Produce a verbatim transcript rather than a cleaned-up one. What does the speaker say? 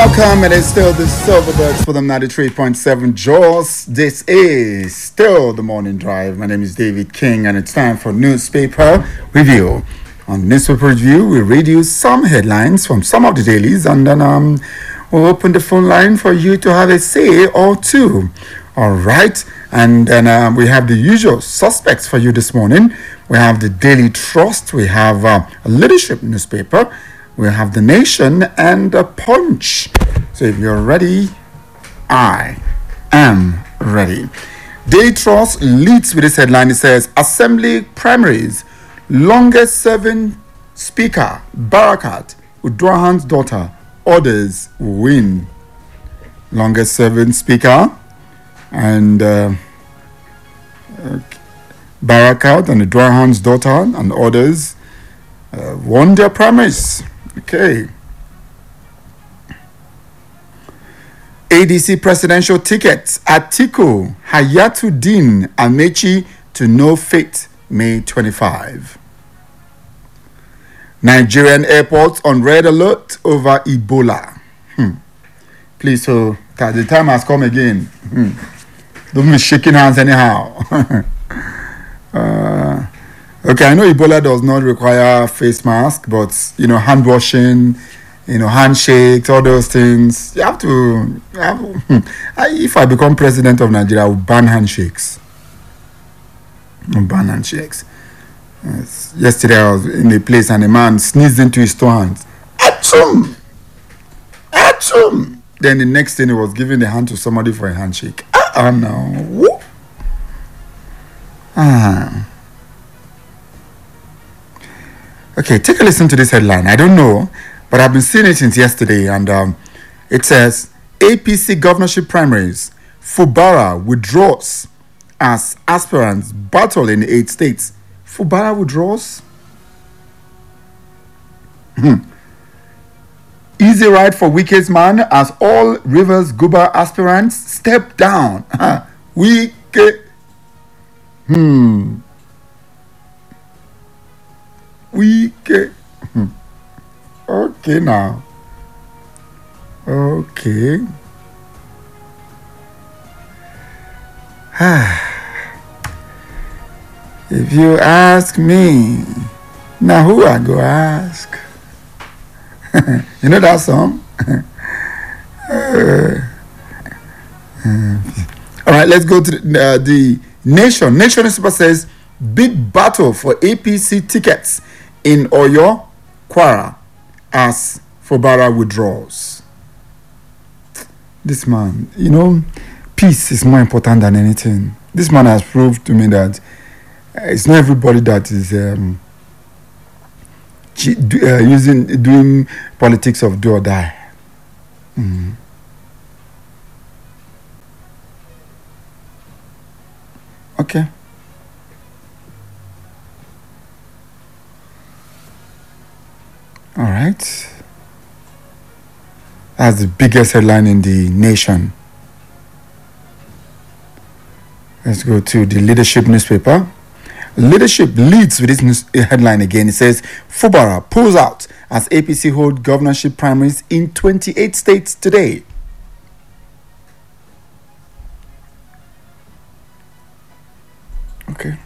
Welcome, it is still the Silverbirds for the ninety-three point seven Jaws. This is still the morning drive. My name is David King, and it's time for newspaper review. On newspaper review, we read you some headlines from some of the dailies, and then um, we'll open the phone line for you to have a say or two. All right, and then uh, we have the usual suspects for you this morning. We have the Daily Trust, we have uh, a leadership newspaper, we have The Nation, and a Punch. So if you're ready, I am ready. Daily Trust leads with this headline. It says, Assembly primaries, longest serving speaker, Barakat Uduaghan's daughter, orders win. Longest serving speaker and uh, okay. Barakat and Uduaghan's daughter and others uh, won their primaries. Okay. A D C presidential tickets, Atiku Hayatuddin Amechi to no fate, May twenty-fifth. Nigerian airports on red alert over Ebola. Hmm. Please, so the time has come again. Hmm. Don't be shaking hands anyhow. uh, okay, I know Ebola does not require face mask, but you know, hand washing, you know, handshakes, all those things. You have to. You have, hmm. I, if I become president of Nigeria, I will ban handshakes. I'll ban handshakes. Yes. Yesterday I was in a place and a man sneezed into his two hands. Achoo! Achoo! Then the next thing he was giving the hand to somebody for a handshake. Ah, uh, no. Whoop. Ah. Okay, take a listen to this headline. I don't know, but I've been seeing it since yesterday, and um, it says, A P C governorship primaries, Fubara withdraws as aspirants battle in eight states. Fubara withdraws? Hmm. Easy ride for Wike's man as all Rivers Guber aspirants step down. Wike. Hmm. Wike. Hmm. Okay now. Okay. If you ask me, now who I go ask? You know that song? uh, uh, all right, let's go to the, uh, the Nation. Nation newspaper says, big battle for A P C tickets in Oyo, Kwara, as Fubara withdraws. This man, you know, peace is more important than anything. This man has proved to me that it's not everybody that is um, uh, using doing politics of do or die. Mm. Okay. All right. That's the biggest headline in the nation. Let's go to the leadership newspaper. Leadership leads with this news headline again. It says, Fubara pulls out as A P C hold governorship primaries in twenty-eight states today. Okay.